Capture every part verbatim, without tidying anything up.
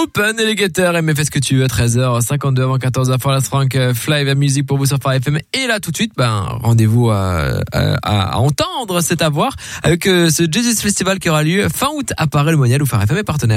Open et les Getters, M F S que tu veux, treize heures cinquante-deux avant quatorze heures, for Last Frank, Fly la musique pour vous sur Phare F M. Et là, tout de suite, ben, rendez-vous à, à, à entendre, c'est à voir, avec euh, ce Jesus Festival qui aura lieu fin août à Paray-le-Monial où Phare F M est partenaire.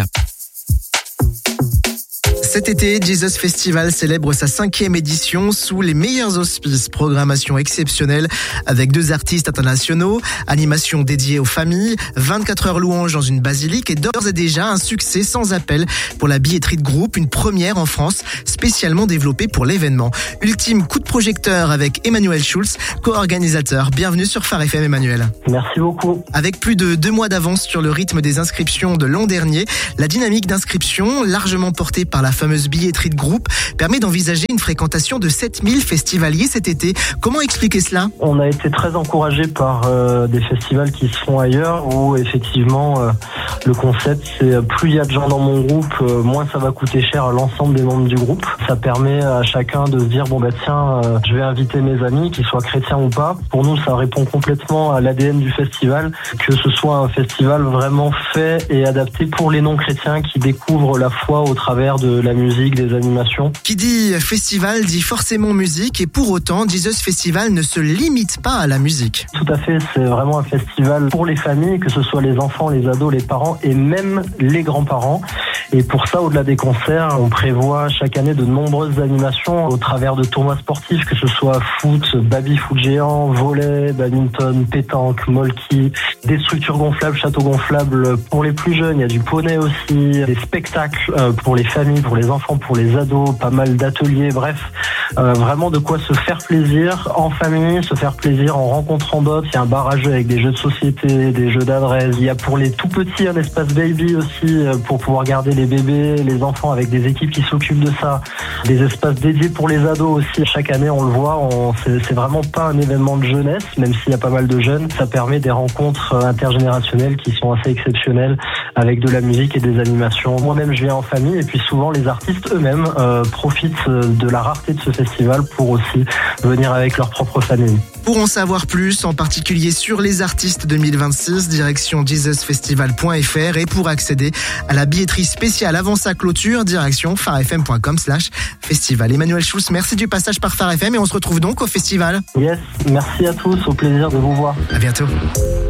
Cet été, Jesus Festival célèbre sa cinquième édition sous les meilleurs auspices. Programmation exceptionnelle avec deux artistes internationaux, animation dédiée aux familles, vingt-quatre heures louanges dans une basilique et d'ores et déjà un succès sans appel pour la billetterie de groupe, une première en France spécialement développée pour l'événement. Ultime coup de projecteur avec Emmanuel Schulz, co-organisateur. Bienvenue sur Phare F M, Emmanuel. Merci beaucoup. Avec plus de deux mois d'avance sur le rythme des inscriptions de l'an dernier, la dynamique d'inscription, largement portée par la fameuse billetterie de groupe, permet d'envisager une fréquentation de sept mille festivaliers cet été. Comment expliquer cela ? On a été très encouragés par euh, des festivals qui se font ailleurs où effectivement euh, le concept c'est euh, plus il y a de gens dans mon groupe, euh, moins ça va coûter cher à l'ensemble des membres du groupe. Ça permet à chacun de se dire bon bah tiens, euh, je vais inviter mes amis, qu'ils soient chrétiens ou pas. Pour nous, ça répond complètement à l'A D N du festival, que ce soit un festival vraiment fait et adapté pour les non-chrétiens qui découvrent la foi au travers de la musique, des animations. Qui dit festival dit forcément musique, et pour autant, Jesus Festival ne se limite pas à la musique. Tout à fait, c'est vraiment un festival pour les familles, que ce soit les enfants, les ados, les parents et même les grands-parents. Et pour ça, au-delà des concerts, on prévoit chaque année de nombreuses animations au travers de tournois sportifs, que ce soit foot, baby-foot géant, volley, badminton, pétanque, molki, des structures gonflables, châteaux gonflables pour les plus jeunes. Il y a du poney aussi, des spectacles pour les familles, pour les enfants, pour les ados, pas mal d'ateliers, bref, euh, vraiment de quoi se faire plaisir en famille, se faire plaisir en rencontrant d'autres. Il y a un bar à jeux avec des jeux de société, des jeux d'adresse. Il y a pour les tout petits un espace baby aussi pour pouvoir garder les bébés, les enfants avec des équipes qui s'occupent de ça. Des espaces dédiés pour les ados aussi. Chaque année, on le voit, on, c'est, c'est vraiment pas un événement de jeunesse, même s'il y a pas mal de jeunes. Ça permet des rencontres intergénérationnelles qui sont assez exceptionnelles avec de la musique et des animations. Moi-même, je viens en famille et puis souvent les artistes eux-mêmes euh, profitent de la rareté de ce festival pour aussi venir avec leur propre famille. Pour en savoir plus, en particulier sur les artistes deux mille vingt-six, direction jesus festival point f r, et pour accéder à la billetterie spéciale avant sa clôture, direction pharefm point com slash festival. Emmanuel Schulz, merci du passage par Phare F M et on se retrouve donc au festival. Yes, merci à tous, au plaisir de vous voir. À bientôt.